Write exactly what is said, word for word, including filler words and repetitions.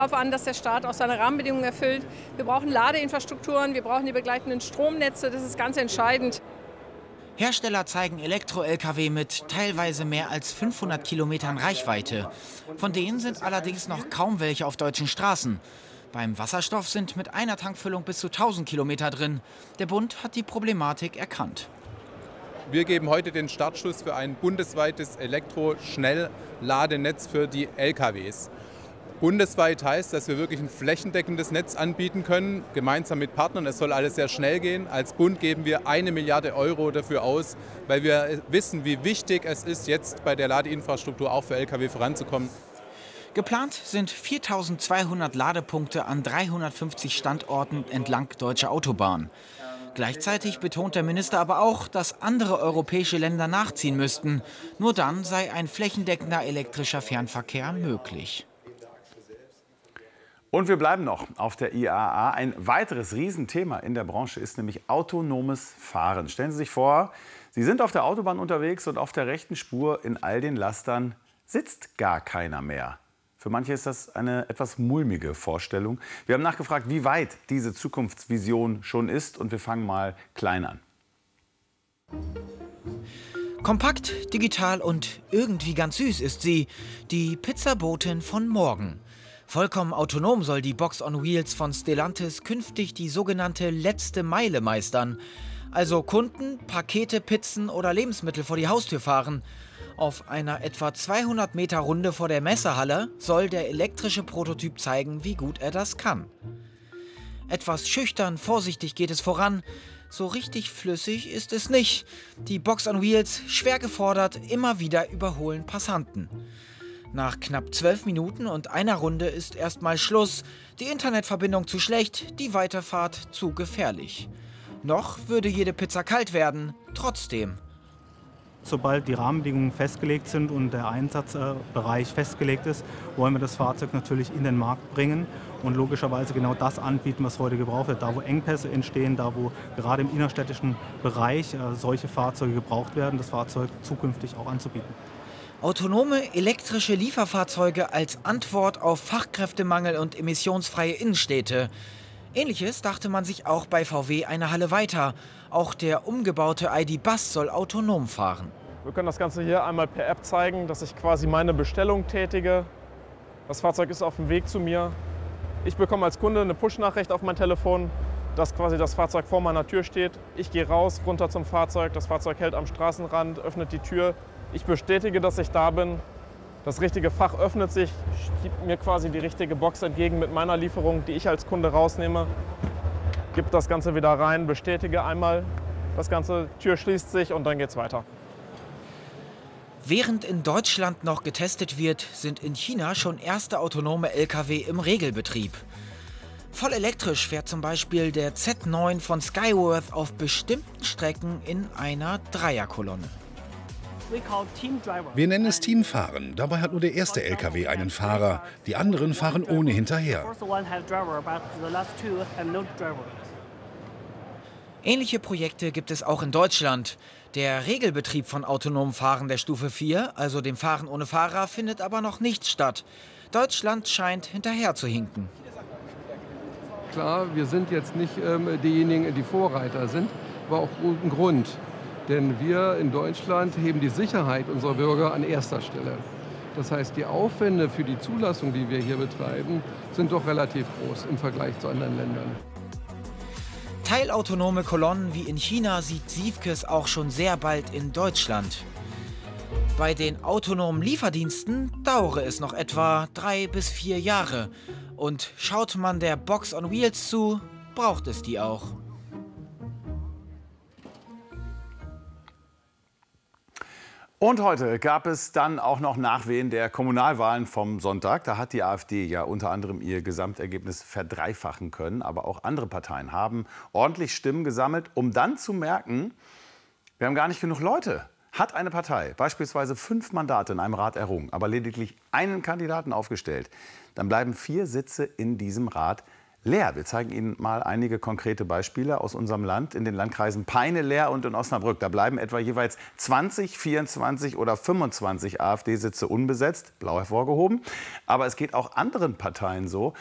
Darauf an, dass der Staat auch seine Rahmenbedingungen erfüllt. Wir brauchen Ladeinfrastrukturen, wir brauchen die begleitenden Stromnetze, das ist ganz entscheidend. Hersteller zeigen Elektro-L K W mit teilweise mehr als fünfhundert Kilometern Reichweite. Von denen sind allerdings noch kaum welche auf deutschen Straßen. Beim Wasserstoff sind mit einer Tankfüllung bis zu tausend Kilometer drin. Der Bund hat die Problematik erkannt. Wir geben heute den Startschuss für ein bundesweites Elektro-Schnellladenetz für die L K Ws. Bundesweit heißt, dass wir wirklich ein flächendeckendes Netz anbieten können, gemeinsam mit Partnern. Es soll alles sehr schnell gehen. Als Bund geben wir eine Milliarde Euro dafür aus, weil wir wissen, wie wichtig es ist, jetzt bei der Ladeinfrastruktur auch für L K W voranzukommen. Geplant sind viertausendzweihundert Ladepunkte an dreihundertfünfzig Standorten entlang deutscher Autobahnen. Gleichzeitig betont der Minister aber auch, dass andere europäische Länder nachziehen müssten. Nur dann sei ein flächendeckender elektrischer Fernverkehr möglich. Und wir bleiben noch auf der I A A. Ein weiteres Riesenthema in der Branche ist nämlich autonomes Fahren. Stellen Sie sich vor, Sie sind auf der Autobahn unterwegs und auf der rechten Spur in all den Lastern sitzt gar keiner mehr. Für manche ist das eine etwas mulmige Vorstellung. Wir haben nachgefragt, wie weit diese Zukunftsvision schon ist, und wir fangen mal klein an. Kompakt, digital und irgendwie ganz süß ist sie, die Pizzabotin von morgen. Vollkommen autonom soll die Box on Wheels von Stellantis künftig die sogenannte letzte Meile meistern. Also Kunden, Pakete, Pizzen oder Lebensmittel vor die Haustür fahren. Auf einer etwa zweihundert Meter Runde vor der Messehalle soll der elektrische Prototyp zeigen, wie gut er das kann. Etwas schüchtern, vorsichtig geht es voran. So richtig flüssig ist es nicht. Die Box on Wheels, schwer gefordert, immer wieder überholen Passanten. Nach knapp zwölf Minuten und einer Runde ist erstmal Schluss. Die Internetverbindung zu schlecht, die Weiterfahrt zu gefährlich. Noch würde jede Pizza kalt werden, trotzdem. Sobald die Rahmenbedingungen festgelegt sind und der Einsatzbereich festgelegt ist, wollen wir das Fahrzeug natürlich in den Markt bringen und logischerweise genau das anbieten, was heute gebraucht wird. Da, wo Engpässe entstehen, da, wo gerade im innerstädtischen Bereich solche Fahrzeuge gebraucht werden, das Fahrzeug zukünftig auch anzubieten. Autonome elektrische Lieferfahrzeuge als Antwort auf Fachkräftemangel und emissionsfreie Innenstädte. Ähnliches dachte man sich auch bei V W eine Halle weiter. Auch der umgebaute I D.Bus soll autonom fahren. Wir können das Ganze hier einmal per App zeigen, dass ich quasi meine Bestellung tätige. Das Fahrzeug ist auf dem Weg zu mir. Ich bekomme als Kunde eine Push-Nachricht auf mein Telefon, dass quasi das Fahrzeug vor meiner Tür steht. Ich gehe raus, runter zum Fahrzeug. Das Fahrzeug hält am Straßenrand, öffnet die Tür. Ich bestätige, dass ich da bin. Das richtige Fach öffnet sich, schiebt mir quasi die richtige Box entgegen mit meiner Lieferung, die ich als Kunde rausnehme. Gebe das Ganze wieder rein, bestätige einmal. Das Ganze, Tür schließt sich und dann geht's weiter. Während in Deutschland noch getestet wird, sind in China schon erste autonome L K W im Regelbetrieb. Voll elektrisch fährt zum Beispiel der Z neun von Skyworth auf bestimmten Strecken in einer Dreierkolonne. Wir nennen es Teamfahren. Dabei hat nur der erste L K W einen Fahrer. Die anderen fahren ohne hinterher. Ähnliche Projekte gibt es auch in Deutschland. Der Regelbetrieb von autonomem Fahren der Stufe vier, also dem Fahren ohne Fahrer, findet aber noch nicht statt. Deutschland scheint hinterher zu hinken. Klar, wir sind jetzt nicht ähm, diejenigen, die Vorreiter sind, aber auch guten Grund. Denn wir in Deutschland heben die Sicherheit unserer Bürger an erster Stelle. Das heißt, die Aufwände für die Zulassung, die wir hier betreiben, sind doch relativ groß im Vergleich zu anderen Ländern. Teilautonome Kolonnen wie in China sieht Siefkes auch schon sehr bald in Deutschland. Bei den autonomen Lieferdiensten dauere es noch etwa drei bis vier Jahre. Und schaut man der Box on Wheels zu, braucht es die auch. Und heute gab es dann auch noch Nachwehen der Kommunalwahlen vom Sonntag. Da hat die AfD ja unter anderem ihr Gesamtergebnis verdreifachen können. Aber auch andere Parteien haben ordentlich Stimmen gesammelt, um dann zu merken, wir haben gar nicht genug Leute. Hat eine Partei beispielsweise fünf Mandate in einem Rat errungen, aber lediglich einen Kandidaten aufgestellt, dann bleiben vier Sitze in diesem Rat leer. Wir zeigen Ihnen mal einige konkrete Beispiele aus unserem Land. In den Landkreisen Peine, Leer und in Osnabrück. Da bleiben etwa jeweils zwanzig, vierundzwanzig oder fünfundzwanzig AfD-Sitze unbesetzt, blau hervorgehoben. Aber es geht auch anderen Parteien so.